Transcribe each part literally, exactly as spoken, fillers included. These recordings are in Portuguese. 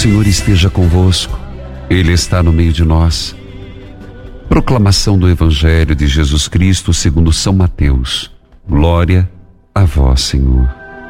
Senhor esteja convosco, Ele está no meio de nós. Proclamação do Evangelho de Jesus Cristo segundo São Mateus. Glória a vós, Senhor.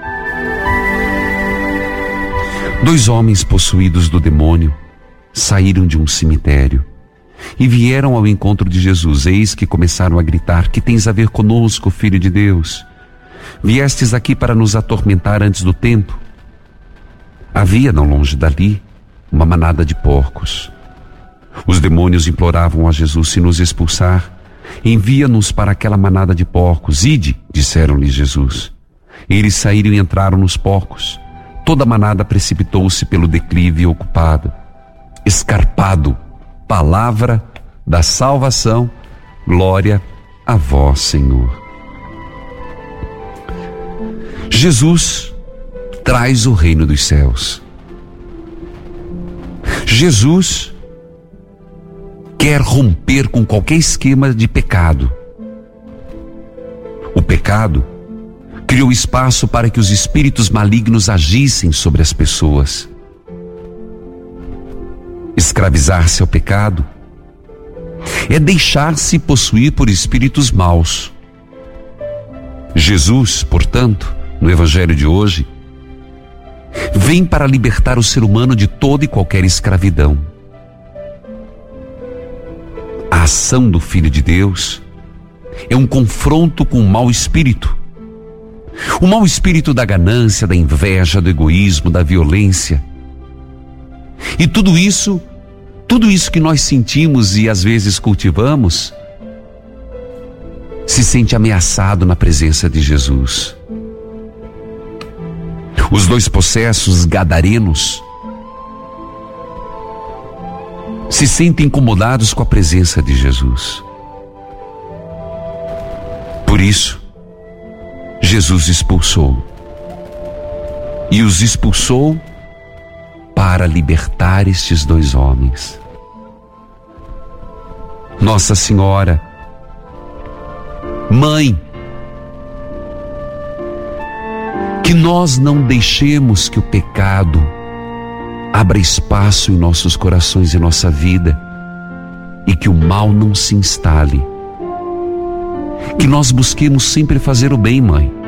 Dois homens possuídos do demônio saíram de um cemitério e vieram ao encontro de Jesus. Eis que começaram a gritar: que tens a ver conosco, Filho de Deus? Viestes aqui para nos atormentar antes do tempo? Havia, não longe dali, uma manada de porcos. Os demônios imploravam a Jesus: se nos expulsar, envia-nos para aquela manada de porcos. Ide, disseram-lhe Jesus. Eles saíram e entraram nos porcos. Toda a manada precipitou-se pelo declive ocupado, escarpado. Palavra da salvação. Glória a vós, Senhor. Jesus traz o reino dos céus. Jesus quer romper com qualquer esquema de pecado. O pecado criou espaço para que os espíritos malignos agissem sobre as pessoas. Escravizar-se ao pecado é deixar-se possuir por espíritos maus. Jesus, portanto, no Evangelho de hoje, vem para libertar o ser humano de toda e qualquer escravidão. A ação do Filho de Deus é um confronto com o mau espírito. O mau espírito da ganância, da inveja, do egoísmo, da violência. E tudo isso, tudo isso que nós sentimos e às vezes cultivamos, se sente ameaçado na presença de Jesus. Os dois possessos gadarenos se sentem incomodados com a presença de Jesus. Por isso, Jesus expulsou. E os expulsou para libertar estes dois homens. Nossa Senhora, Mãe, que nós não deixemos que o pecado abra espaço em nossos corações e nossa vida, e que o mal não se instale. Que nós busquemos sempre fazer o bem, Mãe.